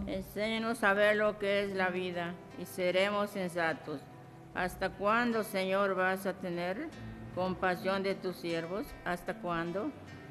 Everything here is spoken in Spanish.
Enséñanos a ver lo que es la vida y seremos sensatos. ¿Hasta cuándo, Señor, vas a tener compasión de tus siervos? ¿Hasta cuándo?